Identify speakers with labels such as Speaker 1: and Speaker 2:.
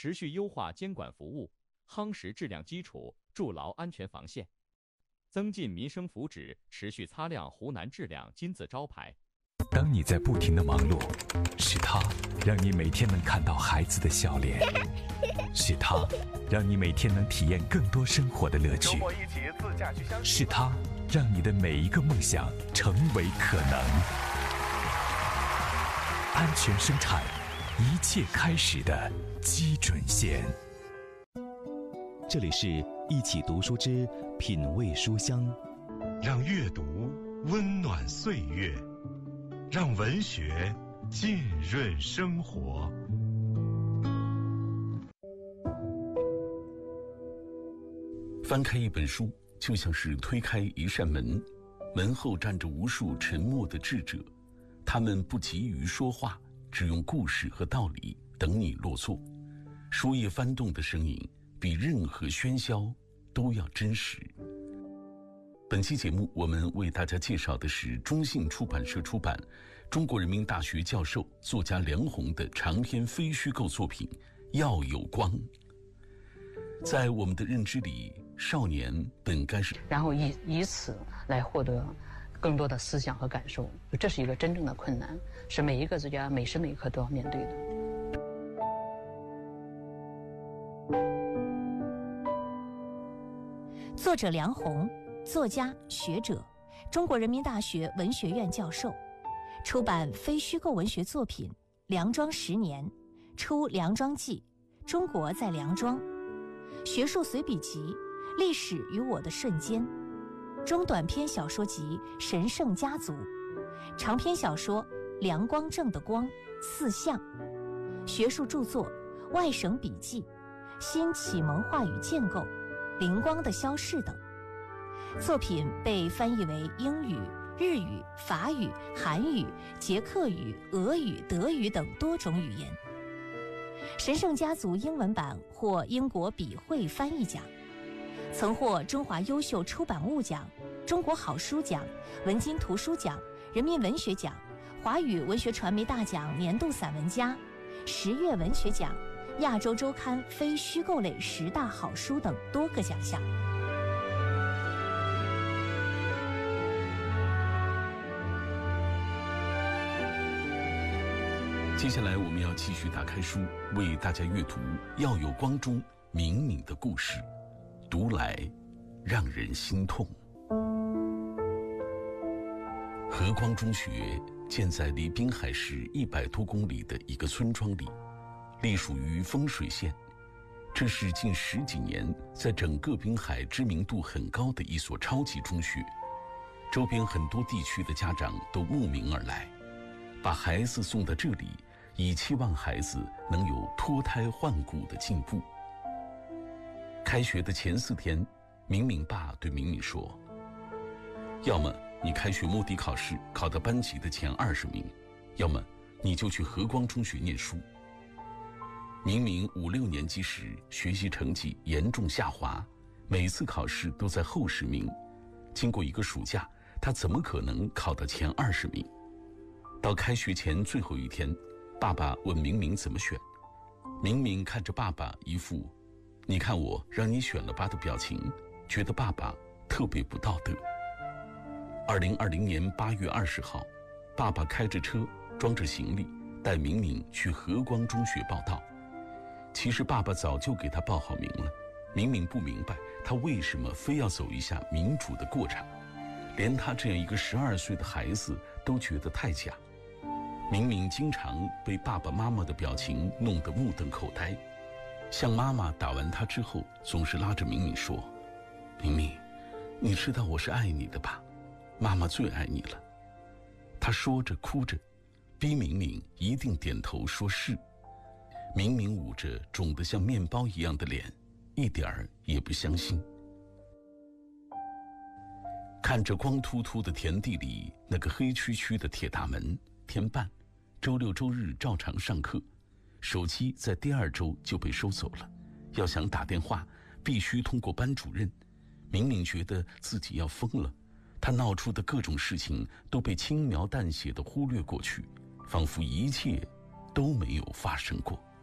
Speaker 1: 持续优化监管服务，夯实质量基础，筑牢安全防线，增进民生福祉，持续擦亮湖南质量金字招牌。
Speaker 2: 当你在不停的忙碌，是他让你每天能看到孩子的笑脸，是他让你每天能体验更多生活的乐趣，周末一起自驾去相是他让你的每一个梦想成为可能。安全生产，一切开始的基准线。
Speaker 3: 这里是一起读书之品味书香，
Speaker 4: 让阅读温暖岁月，让文学浸润生活。
Speaker 5: 翻开一本书，就像是推开一扇门，门后站着无数沉默的智者，他们不急于说话，只用故事和道理等你落座。书页翻动的声音比任何喧嚣都要真实。本期节目我们为大家介绍的是中信出版社出版，中国人民大学教授作家梁鸿的长篇非虚构作品《要有光》。在我们的认知里，少年本该是，
Speaker 6: 然后以此来获得更多的思想和感受，这是一个真正的困难，是每一个作家每时每刻都要面对的。
Speaker 7: 作者梁鸿，作家、学者，中国人民大学文学院教授，出版非虚构文学作品《梁庄10年》，出《梁庄记》，中国在梁庄，学术随笔集《历史与我的瞬间》，中短篇小说集《神圣家族》，长篇小说《梁光正的光》4项，学术著作《外省笔记》、新启蒙话语建构、灵光的消逝等。作品被翻译为英语、日语、法语、韩语、捷克语、俄语、德语等多种语言。神圣家族英文版获英国笔会翻译奖，曾获中华优秀出版物奖、中国好书奖、文津图书奖、人民文学奖、华语文学传媒大奖年度散文家、10月文学奖、亚洲周刊非虚构类10大好书等多个奖项。
Speaker 5: 接下来我们要继续打开书，为大家阅读《要有光》中敏敏的故事，读来让人心痛。和光中学建在离滨海市100多公里的一个村庄里，隶属于丰水县。这是近10几年在整个滨海知名度很高的一所超级中学，周边很多地区的家长都慕名而来，把孩子送到这里，以期望孩子能有脱胎换骨的进步。开学的前4天，敏敏爸对敏敏说，要么你开学摸底考试考到班级的前20名，要么你就去和光中学念书。敏敏5、6年级时学习成绩严重下滑，每次考试都在后10名，经过一个暑假，他怎么可能考到前20名？到开学前最后一天，爸爸问敏敏怎么选，敏敏看着爸爸一副你看我让你选了吧的表情，觉得爸爸特别不道德。2020年8月20号，爸爸开着车装着行李带敏敏去和光中学报到。其实爸爸早就给他报好名了，敏敏不明白他为什么非要走一下民主的过场，连他这样一个12岁的孩子都觉得太假。敏敏经常被爸爸妈妈的表情弄得目瞪口呆，向妈妈打完他之后，总是拉着敏敏说，敏敏，你知道我是爱你的吧，妈妈最爱你了。他说着哭着，逼敏敏一定点头说是。敏敏捂着肿得像面包一样的脸，一点儿也不相信。看着光秃秃的田地里那个黑黢黢的铁大门，天半，周六周日照常上课，手机在第2周就被收走了，要想打电话必须通过班主任。敏敏觉得自己要疯了，他闹出的各种事情都被轻描淡写地忽略过去，仿佛一切都没有发生过。